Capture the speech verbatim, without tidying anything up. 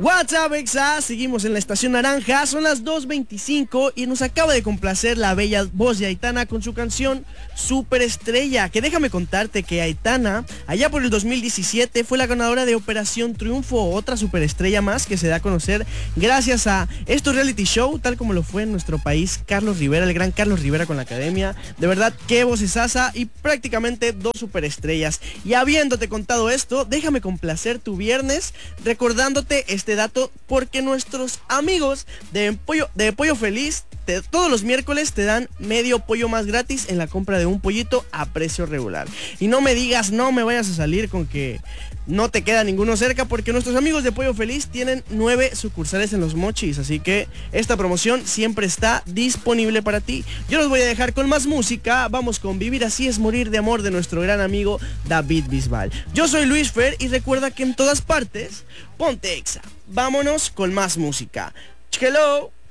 What's up, Exa? Seguimos en la estación naranja, son las dos veinticinco y nos acaba de complacer la bella voz de Aitana con su canción Superestrella, que déjame contarte que Aitana, allá por el dos mil diecisiete, fue la ganadora de Operación Triunfo, otra superestrella más que se da a conocer gracias a estos reality show, tal como lo fue en nuestro país Carlos Rivera, el gran Carlos Rivera con la Academia. De verdad, qué vocesaza y prácticamente dos superestrellas. Y habiéndote contado esto, déjame complacer tu viernes recordándote este dato, porque nuestros amigos de Pollo, de Pollo Feliz te, todos los miércoles te dan medio pollo más gratis en la compra de un pollito a precio regular. Y no me digas, no me vayas a salir con que no te queda ninguno cerca, porque nuestros amigos de Pollo Feliz tienen nueve sucursales en Los Mochis, así que esta promoción siempre está disponible para ti. Yo los voy a dejar con más música. Vamos con Vivir Así Es Morir de Amor de nuestro gran amigo David Bisbal. Yo soy Luis Fer y recuerda que en todas partes ponte Exa. Vámonos con más música. Hello.